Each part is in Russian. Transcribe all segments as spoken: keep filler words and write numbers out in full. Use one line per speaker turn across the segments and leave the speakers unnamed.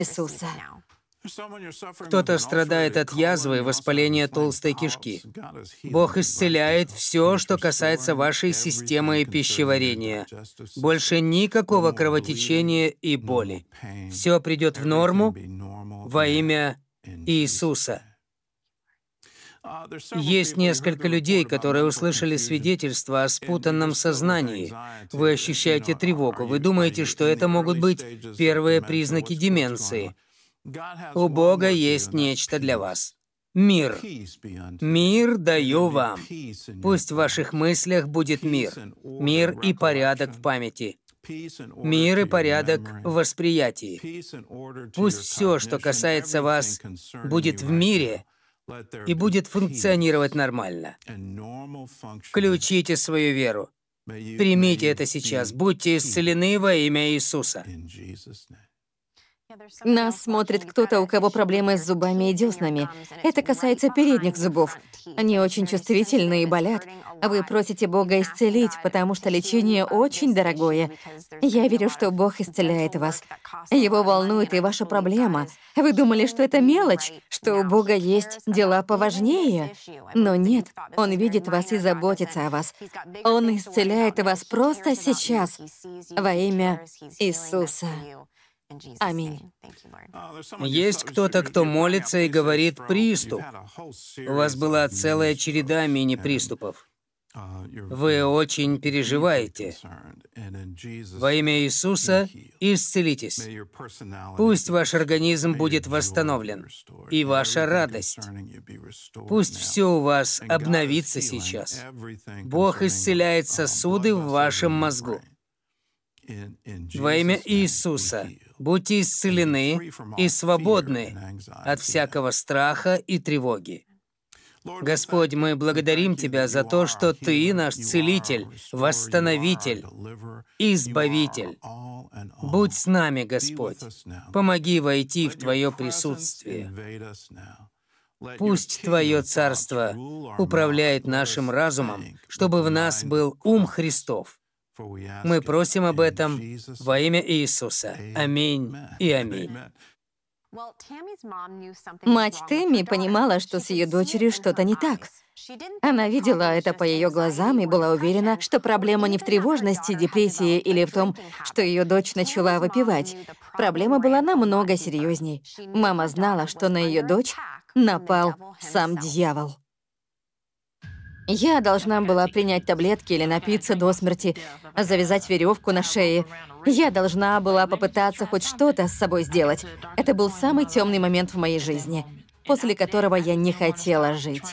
Иисуса.
Кто-то страдает от язвы и воспаления толстой кишки. Бог исцеляет все, что касается вашей системы пищеварения. Больше никакого кровотечения и боли. Все придет в норму во имя Иисуса. Есть несколько людей, которые услышали свидетельство о спутанном сознании. Вы ощущаете тревогу, вы думаете, что это могут быть первые признаки деменции. У Бога есть нечто для вас. Мир. Мир даю вам. Пусть в ваших мыслях будет мир. Мир и порядок в памяти. Мир и порядок в восприятии. Пусть все, что касается вас, будет в мире и будет функционировать нормально. Включите свою веру. Примите это сейчас. Будьте исцелены во имя Иисуса.
Нас смотрит кто-то, у кого проблемы с зубами и деснами. Это касается передних зубов. Они очень чувствительны и болят. Вы просите Бога исцелить, потому что лечение очень дорогое. Я верю, что Бог исцеляет вас. Его волнует и ваша проблема. Вы думали, что это мелочь, что у Бога есть дела поважнее? Но нет, Он видит вас и заботится о вас. Он исцеляет вас просто сейчас во имя Иисуса. Аминь.
Есть кто-то, кто молится и говорит «приступ». У вас была целая череда мини-приступов. Вы очень переживаете. Во имя Иисуса исцелитесь. Пусть ваш организм будет восстановлен, и ваша радость. Пусть все у вас обновится сейчас. Бог исцеляет сосуды в вашем мозгу. Во имя Иисуса будьте исцелены и свободны от всякого страха и тревоги. Господь, мы благодарим Тебя за то, что Ты наш Целитель, Восстановитель, Избавитель. Будь с нами, Господь. Помоги войти в Твое присутствие. Пусть Твое Царство управляет нашим разумом, чтобы в нас был ум Христов. Мы просим об этом во имя Иисуса. Аминь и аминь.
Мать Тэмми понимала, что с ее дочерью что-то не так. Она видела это по ее глазам и была уверена, что проблема не в тревожности, депрессии или в том, что ее дочь начала выпивать. Проблема была намного серьезней. Мама знала, что на ее дочь напал сам дьявол. Я должна была принять таблетки или напиться до смерти, завязать веревку на шее. Я должна была попытаться хоть что-то с собой сделать. Это был самый темный момент в моей жизни, после которого я не хотела жить.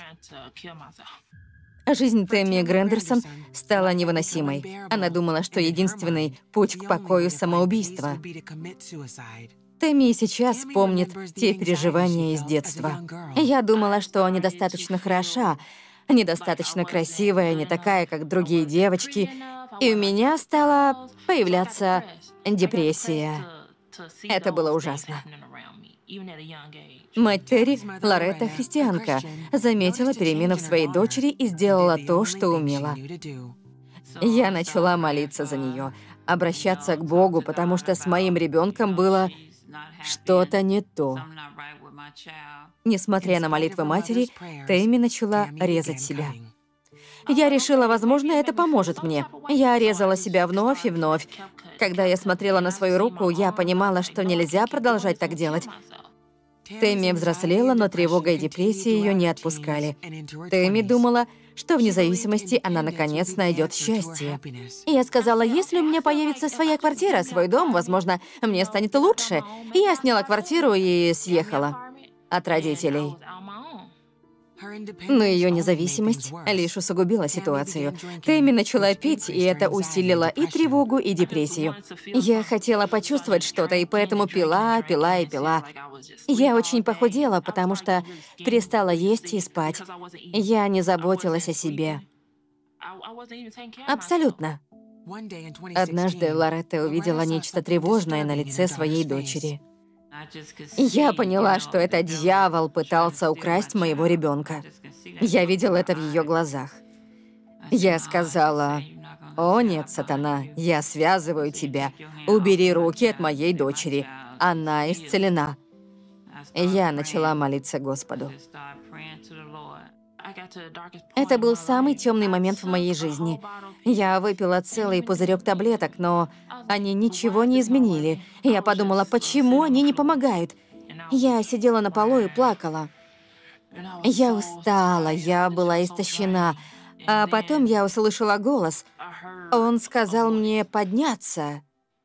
Жизнь Тэмми Грендерсон стала невыносимой. Она думала, что единственный путь к покою — самоубийство. Тэмми сейчас помнит те переживания из детства. Я думала, что недостаточно хороша, недостаточно красивая, не такая, как другие девочки, и у меня стала появляться депрессия. Это было ужасно. Мать Терри, Лоретта, христианка, заметила перемену в своей дочери и сделала то, что умела. Я начала молиться за нее, обращаться к Богу, потому что с моим ребенком было что-то не то. Несмотря на молитвы матери, Тэмми начала резать себя. Я решила, возможно, это поможет мне. Я резала себя вновь и вновь. Когда я смотрела на свою руку, я понимала, что нельзя продолжать так делать. Тэмми взрослела, но тревога и депрессия ее не отпускали. Тэмми думала, что вне зависимости она наконец найдет счастье. И я сказала, если у меня появится своя квартира, свой дом, возможно, мне станет лучше. И я сняла квартиру и съехала от родителей. Но ее независимость лишь усугубила ситуацию. Тэмми начала пить, и это усилило и тревогу, и депрессию. Я хотела почувствовать что-то, и поэтому пила, пила и пила. Я очень похудела, потому что перестала есть и спать. Я не заботилась о себе. Абсолютно. Однажды Лоретта увидела нечто тревожное на лице своей дочери. Я поняла, что это дьявол пытался украсть моего ребенка. Я видела это в ее глазах. Я сказала, «О нет, сатана, я связываю тебя. Убери руки от моей дочери. она исцелена. Я начала молиться Господу. Это был самый темный момент в моей жизни. Я выпила целый пузырек таблеток, но они ничего не изменили. Я подумала, почему они не помогают? Я сидела на полу и плакала. Я устала, я была истощена. А потом я услышала голос. Он сказал мне подняться.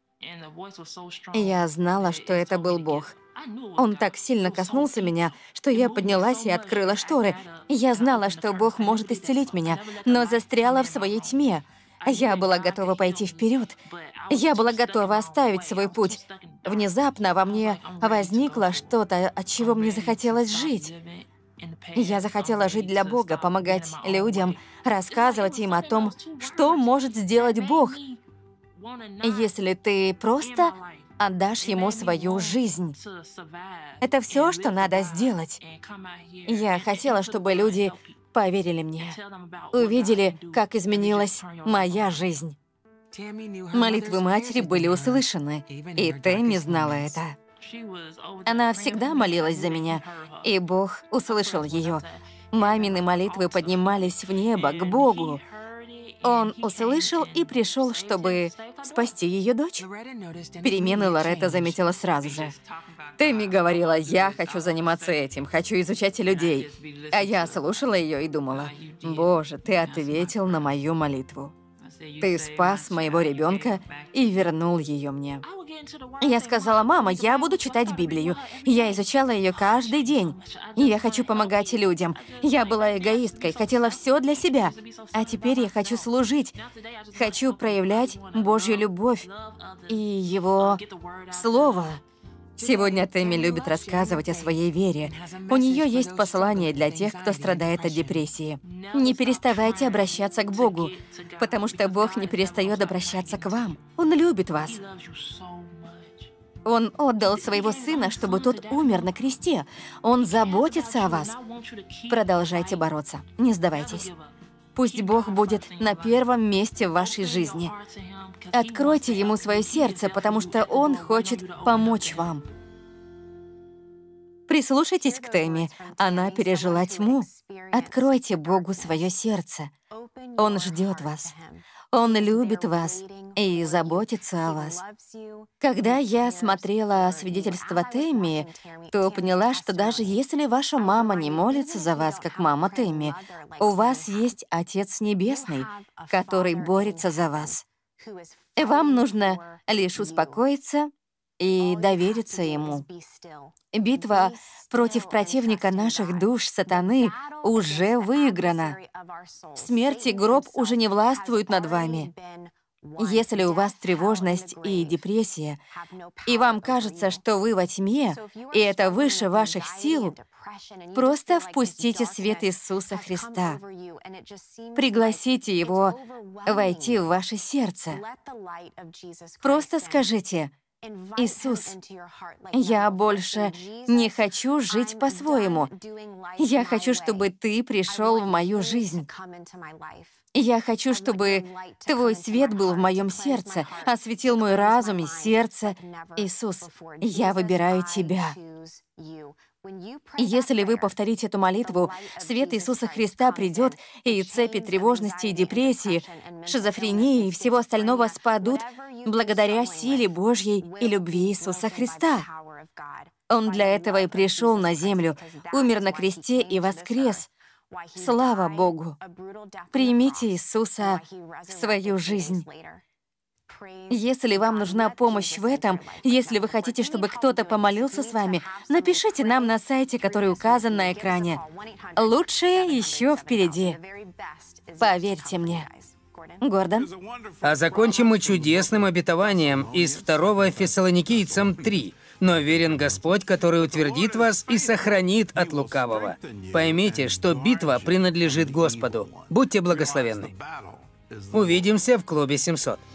Я знала, что это был Бог. Он так сильно коснулся меня, что я поднялась и открыла шторы. Я знала, что Бог может исцелить меня, но застряла в своей тьме. Я была готова пойти вперед. Я была готова оставить свой путь. Внезапно во мне возникло что-то, от чего мне захотелось жить. Я захотела жить для Бога, помогать людям, рассказывать им о том, что может сделать Бог, если ты просто отдашь Ему свою жизнь. Это все, что надо сделать. Я хотела, чтобы люди поверили мне, увидели, как изменилась моя жизнь. Молитвы матери были услышаны, и Тэмми знала это. Она всегда молилась за меня, и Бог услышал ее. Мамины молитвы поднимались в небо, к Богу. Он услышал и пришел, чтобы спасти ее дочь. Перемены Лоретта заметила сразу же. Тэмми говорила, я хочу заниматься этим, хочу изучать людей. А я слушала ее и думала, Боже, ты ответил на мою молитву. Ты спас моего ребенка и вернул ее мне. Я сказала, мама, я буду читать Библию. Я изучала ее каждый день. И я хочу помогать людям. Я была эгоисткой, хотела все для себя. А теперь я хочу служить. Хочу проявлять Божью любовь и Его Слово. Сегодня Тэмми любит рассказывать о своей вере. У нее есть послание для тех, кто страдает от депрессии. Не переставайте обращаться к Богу, потому что Бог не перестает обращаться к вам. Он любит вас. Он отдал своего сына, чтобы тот умер на кресте. Он заботится о вас. Продолжайте бороться. Не сдавайтесь. Пусть Бог будет на первом месте в вашей жизни. Откройте Ему свое сердце, потому что Он хочет помочь вам. Прислушайтесь к Тэмми. Она пережила тьму. Откройте Богу свое сердце. Он ждет вас. Он любит вас и заботится о вас. Когда я смотрела свидетельство Тэмми, то поняла, что даже если ваша мама не молится за вас, как мама Тэмми, у вас есть Отец Небесный, который борется за вас. Вам нужно лишь успокоиться и довериться Ему. Битва против противника наших душ, сатаны, уже выиграна. Смерть и гроб уже не властвуют над вами. Если у вас тревожность и депрессия, и вам кажется, что вы во тьме, и это выше ваших сил, просто впустите свет Иисуса Христа. Пригласите Его войти в ваше сердце. Просто скажите: «Иисус, я больше не хочу жить по-своему. Я хочу, чтобы Ты пришел в мою жизнь. Я хочу, чтобы Твой свет был в моем сердце, осветил мой разум и сердце. Иисус, я выбираю Тебя». Если вы повторите эту молитву, свет Иисуса Христа придет, и цепи тревожности и депрессии, шизофрении и всего остального спадут благодаря силе Божьей и любви Иисуса Христа. Он для этого и пришел на землю, умер на кресте и воскрес. Слава Богу! Примите Иисуса в свою жизнь. Если вам нужна помощь в этом, если вы хотите, чтобы кто-то помолился с вами, напишите нам на сайте, который указан на экране. Лучшее еще впереди. Поверьте мне. Гордон?
А закончим мы чудесным обетованием из второго Фессалоникийцам три. «Но верен Господь, который утвердит вас и сохранит от лукавого». Поймите, что битва принадлежит Господу. Будьте благословенны. Увидимся в клубе семьсот.